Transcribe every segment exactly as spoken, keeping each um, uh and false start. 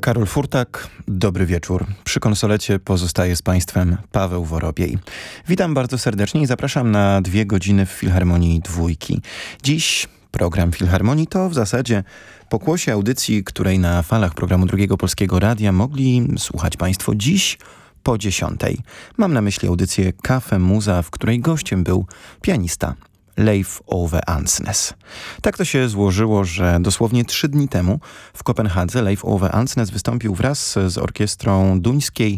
Karol Furtak, dobry wieczór. Przy konsolecie pozostaje z Państwem Paweł Worobiej. Witam bardzo serdecznie i zapraszam na dwie godziny w Filharmonii Dwójki. Dziś program Filharmonii to w zasadzie pokłosie audycji, której na falach programu Drugiego Polskiego Radia mogli słuchać Państwo dziś po dziesiątej. Mam na myśli audycję Kafe Muza, w której gościem był pianista Leif Ove Andsnes. Tak to się złożyło, że dosłownie trzy dni temu w Kopenhadze Leif Ove Andsnes wystąpił wraz z orkiestrą duńskiej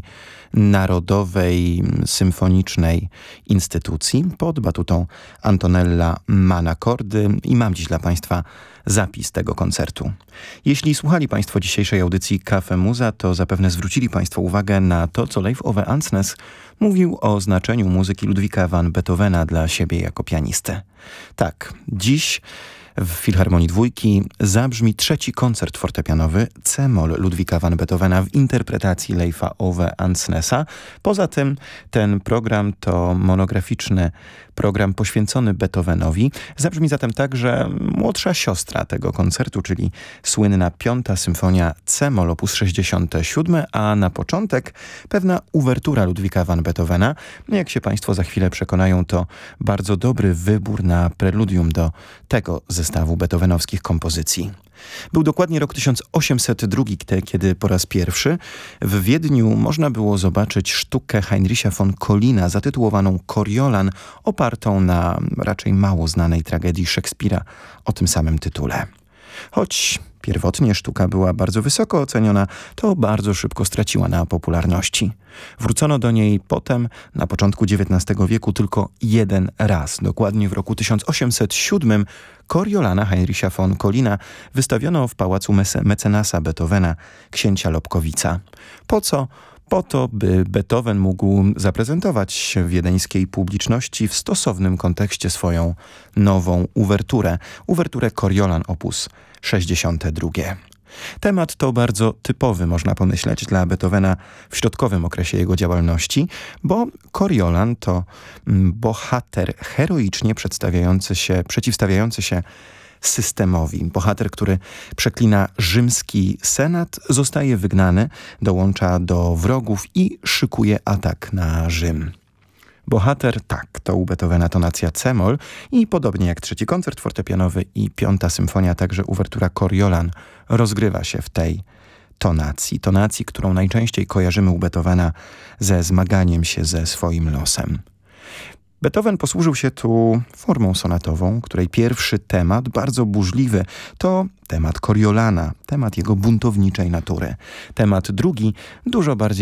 Narodowej Symfonicznej Instytucji pod batutą Antonella Manakordy i mam dziś dla Państwa zapis tego koncertu. Jeśli słuchali Państwo dzisiejszej audycji Kafe Muza, to zapewne zwrócili Państwo uwagę na to, co Leif Ove Andsnes mówił o znaczeniu muzyki Ludwika van Beethovena dla siebie jako pianisty. Tak, dziś w Filharmonii Dwójki zabrzmi trzeci koncert fortepianowy C-moll Ludwika van Beethovena w interpretacji Leifa Ove Andsnesa. Poza tym ten program to monograficzny program poświęcony Beethovenowi. Zabrzmi zatem także młodsza siostra tego koncertu, czyli słynna piąta symfonia C-moll op. sześćdziesiąt siedem, a na początek pewna uwertura Ludwika van Beethovena. Jak się Państwo za chwilę przekonają, to bardzo dobry wybór na preludium do tego zestawu beethovenowskich kompozycji. Był dokładnie rok tysiąc osiemset drugi, kiedy po raz pierwszy w Wiedniu można było zobaczyć sztukę Heinricha von Collina zatytułowaną Coriolan, opartą na raczej mało znanej tragedii Szekspira o tym samym tytule. Choć pierwotnie sztuka była bardzo wysoko oceniona, to bardzo szybko straciła na popularności. Wrócono do niej potem, na początku dziewiętnastego wieku, tylko jeden raz. Dokładnie w roku tysiąc osiemset siódmym Coriolana Heinricha von Collina wystawiono w pałacu mecenasa Beethovena, księcia Lobkowica. Po co? Po to, by Beethoven mógł zaprezentować wiedeńskiej publiczności w stosownym kontekście swoją nową uwerturę. Uwerturę Coriolan op. sześćdziesiąt dwa. Temat to bardzo typowy, można pomyśleć, dla Beethovena w środkowym okresie jego działalności, bo Coriolan to bohater heroicznie przedstawiający się, przeciwstawiający się systemowi. Bohater, który przeklina rzymski senat, zostaje wygnany, dołącza do wrogów i szykuje atak na Rzym. Bohater, tak, to u Beethovena tonacja C-moll i podobnie jak trzeci koncert fortepianowy i piąta symfonia, także uwertura Coriolan rozgrywa się w tej tonacji. Tonacji, którą najczęściej kojarzymy u Beethovena ze zmaganiem się ze swoim losem. Beethoven posłużył się tu formą sonatową, której pierwszy temat, bardzo burzliwy, to temat Coriolana, temat jego buntowniczej natury. Temat drugi, dużo bardziej